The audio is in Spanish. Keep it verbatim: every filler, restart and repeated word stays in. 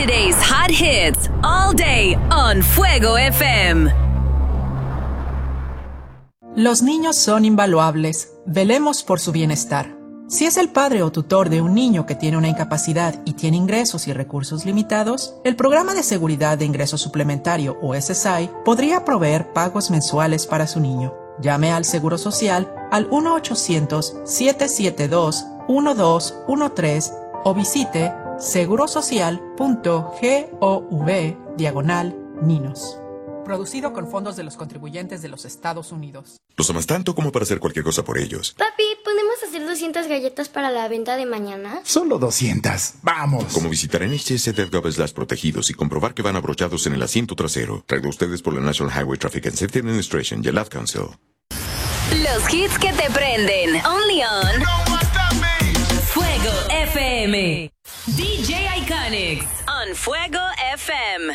Today's hot hits all day on Fuego F M. Los niños son invaluables. Velemos por su bienestar. Si es el padre o tutor de un niño que tiene una incapacidad y tiene ingresos y recursos limitados, el Programa de Seguridad de Ingreso Suplementario o S S I podría proveer pagos mensuales para su niño. Llame al Seguro Social al uno ochocientos, siete siete dos, uno dos uno tres o visite segurosocial.gov diagonal ninos. Producido con fondos de los contribuyentes de los Estados Unidos. Los amas tanto como para hacer cualquier cosa por ellos. Papi, ¿podemos hacer doscientas galletas para la venta de mañana? Solo doscientas. ¡Vamos! Como visitar N H S punto gov slash protegidos y comprobar que van abrochados en el asiento trasero. Traído ustedes por la National Highway Traffic and Safety Administration y el Ad Council. Los hits que te prenden. Only on Fuego F M. D J Iconics on Fuego F M.